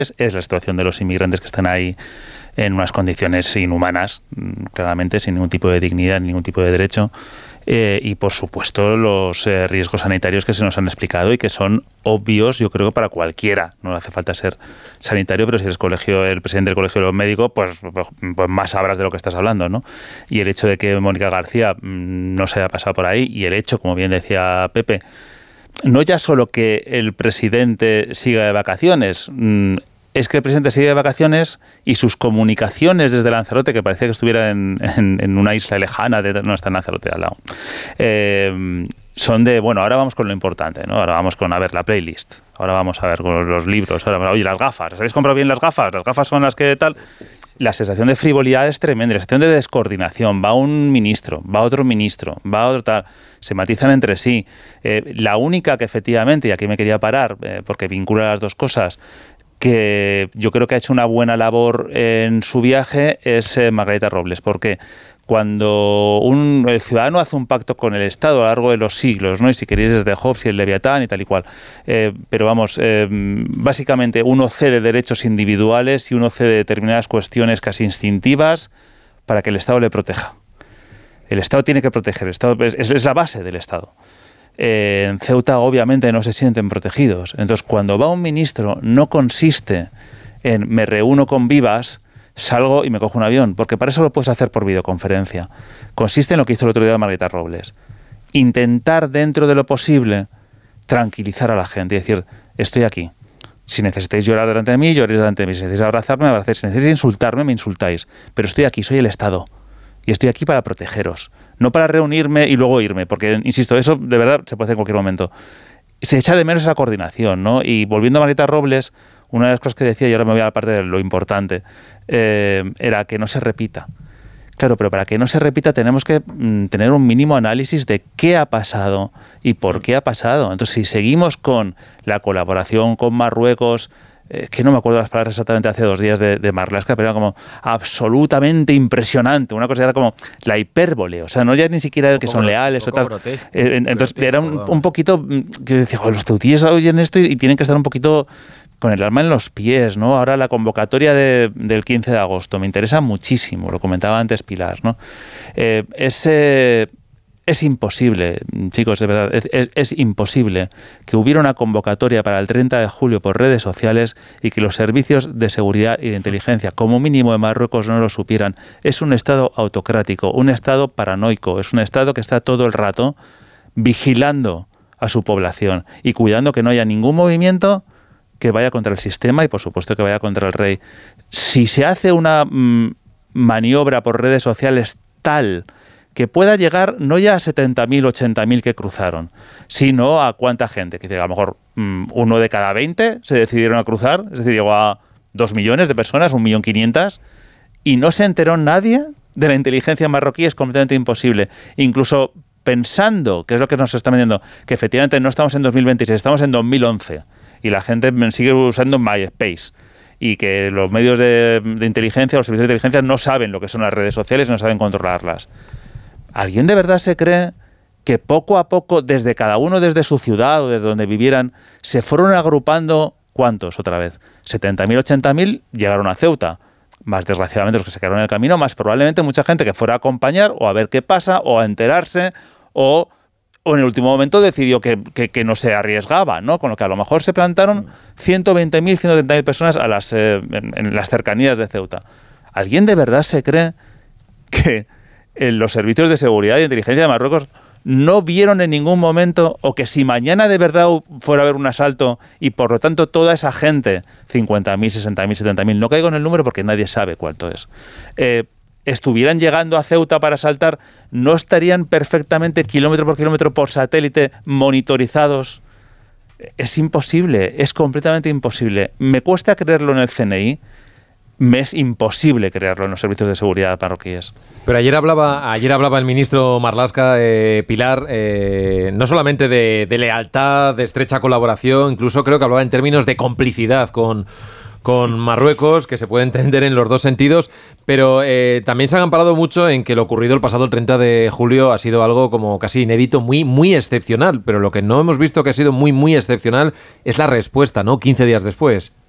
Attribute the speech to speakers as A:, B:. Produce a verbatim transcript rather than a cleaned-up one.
A: es la situación de los inmigrantes que están ahí en unas condiciones inhumanas, claramente, sin ningún tipo de dignidad, ningún tipo de derecho. Eh, y, por supuesto, los eh, riesgos sanitarios que se nos han explicado y que son obvios, yo creo, para cualquiera. No hace falta ser sanitario, pero si eres colegio, el presidente del Colegio de los Médicos, pues, pues, pues más sabrás de lo que estás hablando, ¿no? Y el hecho de que Mónica García mmm, no se haya pasado por ahí, y el hecho, como bien decía Pepe, no ya solo que el presidente siga de vacaciones, mmm, es que el presidente sigue de vacaciones y sus comunicaciones desde Lanzarote, que parecía que estuviera en, en, en una isla lejana, de, no está en Lanzarote al lado, eh, son de, bueno, ahora vamos con lo importante, ¿no? Ahora vamos con, a ver, la playlist, ahora vamos a ver con los libros, ahora, oye, las gafas, ¿habéis comprado bien las gafas? Las gafas son las que tal... La sensación de frivolidad es tremenda, la sensación de descoordinación. Va un ministro, va otro ministro, va otro tal, se matizan entre sí. Eh, la única que efectivamente, y aquí me quería parar, eh, porque vincula las dos cosas, que yo creo que ha hecho una buena labor en su viaje es eh, Margarita Robles, porque cuando un, el ciudadano hace un pacto con el Estado a lo largo de los siglos, ¿no? Y si queréis desde Hobbes y el Leviatán y tal y cual, eh, pero vamos, eh, básicamente uno cede derechos individuales y uno cede determinadas cuestiones casi instintivas para que el Estado le proteja. El Estado tiene que proteger, el Estado es, es la base del Estado. Eh, en Ceuta obviamente no se sienten protegidos. Entonces, cuando va un ministro, no consiste en me reúno con Vivas, salgo y me cojo un avión, porque para eso lo puedes hacer por videoconferencia. Consiste en lo que hizo el otro día Margarita Robles. Intentar, dentro de lo posible, tranquilizar a la gente y decir, estoy aquí. Si necesitáis llorar delante de mí, lloréis delante de mí. Si necesitáis abrazarme, me abracéis. Si necesitáis insultarme, me insultáis. Pero estoy aquí, soy el Estado. Y estoy aquí para protegeros. No para reunirme y luego irme, porque, insisto, eso de verdad se puede hacer en cualquier momento. Se echa de menos esa coordinación, ¿no? Y volviendo a Margarita Robles, una de las cosas que decía, y ahora me voy a la parte de lo importante, eh, era que no se repita. Claro, pero para que no se repita tenemos que mm, tener un mínimo análisis de qué ha pasado y por qué ha pasado. Entonces, si seguimos con la colaboración con Marruecos, eh, que no me acuerdo las palabras exactamente hace dos días de, de Marlaska, pero era como absolutamente impresionante. Una cosa era como la hipérbole, o sea, no ya ni siquiera que son leales o tal. Grotesco, eh, entonces, grotesco, era un, un poquito que decía, los teutíes oyen esto y, y tienen que estar un poquito con el alma en los pies, ¿no? Ahora la convocatoria de, del quince de agosto me interesa muchísimo, lo comentaba antes Pilar, ¿no? Eh, es, eh, es imposible, chicos, de verdad, es, es, es imposible que hubiera una convocatoria para el treinta de julio por redes sociales y que los servicios de seguridad y de inteligencia, como mínimo de Marruecos, no lo supieran. Es un Estado autocrático, un Estado paranoico, es un Estado que está todo el rato vigilando a su población y cuidando que no haya ningún movimiento que vaya contra el sistema y, por supuesto, que vaya contra el rey. Si se hace una mmm, maniobra por redes sociales tal que pueda llegar no ya a setenta mil, ochenta mil que cruzaron, sino a cuánta gente, que a lo mejor mmm, uno de cada veinte se decidieron a cruzar, es decir, llegó a dos millones de personas, un millón quinientas, y no se enteró nadie de la inteligencia marroquí, es completamente imposible. Incluso pensando, que es lo que nos está vendiendo, que efectivamente no estamos en dos mil veintiséis, estamos en dos mil once, y la gente sigue usando MySpace y que los medios de, de inteligencia, los servicios de inteligencia no saben lo que son las redes sociales y no saben controlarlas. ¿Alguien de verdad se cree que poco a poco, desde cada uno, desde su ciudad o desde donde vivieran, se fueron agrupando, ¿cuántos otra vez? setenta mil, ochenta mil llegaron a Ceuta. Más desgraciadamente los que se quedaron en el camino, más probablemente mucha gente que fuera a acompañar o a ver qué pasa o a enterarse o... o en el último momento decidió que, que, que no se arriesgaba, ¿no? Con lo que a lo mejor se plantaron ciento veinte mil, ciento treinta mil personas a las, eh, en, en las cercanías de Ceuta. ¿Alguien de verdad se cree que en los servicios de seguridad y inteligencia de Marruecos no vieron en ningún momento, o que si mañana de verdad fuera a haber un asalto y por lo tanto toda esa gente, cincuenta mil, sesenta mil, setenta mil, no caigo en el número porque nadie sabe cuánto es, eh, estuvieran llegando a Ceuta para asaltar, no estarían perfectamente kilómetro por kilómetro por satélite monitorizados? Es imposible, es completamente imposible. Me cuesta creerlo en el C N I, me es imposible creerlo en los servicios de seguridad marroquíes.
B: Pero ayer hablaba, ayer hablaba el ministro Marlaska, eh, Pilar, eh, no solamente de, de lealtad, de estrecha colaboración, incluso creo que hablaba en términos de complicidad con... con Marruecos, que se puede entender en los dos sentidos, pero eh, también se han amparado mucho en que lo ocurrido el pasado treinta de julio ha sido algo como casi inédito, muy, muy excepcional, pero lo que no hemos visto que ha sido muy, muy excepcional es la respuesta, ¿no? quince días después.